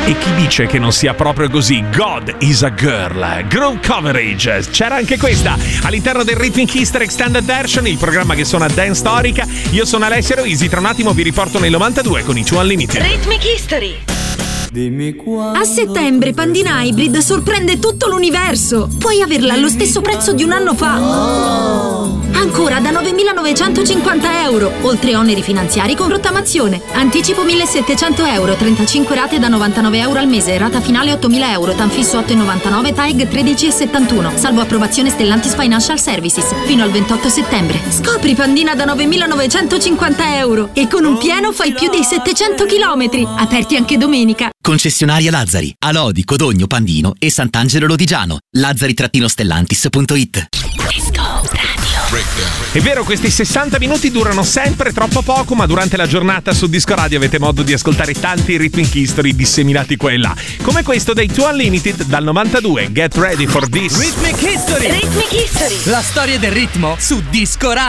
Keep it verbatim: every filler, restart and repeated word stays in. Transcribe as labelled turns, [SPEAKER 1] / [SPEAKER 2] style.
[SPEAKER 1] E chi dice che non sia proprio così? God is a Girl, Groove Coverage. C'era anche questa all'interno del Rhythmic History Extended Version, il programma che suona dance storica. Io sono Alessio Roisi, tra un attimo vi riporto nel novantadue con i Two Unlimited.
[SPEAKER 2] Rhythmic History.
[SPEAKER 3] A settembre Pandina Hybrid sorprende tutto l'universo. Puoi averla allo stesso prezzo di un anno fa. Ancora da novemilanovecentocinquanta euro, oltre oneri finanziari con rottamazione. Anticipo millesettecento euro, trentacinque rate da novantanove euro al mese, rata finale ottomila euro, tanfisso otto virgola novantanove, T A E G tredici virgola settantuno, salvo approvazione Stellantis Financial Services, fino al ventotto settembre. Scopri Pandina da novemilanovecentocinquanta euro e con un pieno fai più di settecento chilometri, aperti anche domenica.
[SPEAKER 4] Concessionaria Lazzari, a Lodi, Codogno, Pandino e Sant'Angelo Lodigiano. lazzari stellantis punto it.
[SPEAKER 1] È vero, questi sessanta minuti durano sempre troppo poco, ma durante la giornata su Disco Radio avete modo di ascoltare tanti Rhythmic History disseminati qua e là, come questo dei Two Unlimited dal novantadue. Get ready for this
[SPEAKER 5] Rhythmic History.
[SPEAKER 2] Rhythmic History.
[SPEAKER 5] La storia del ritmo su Disco Radio.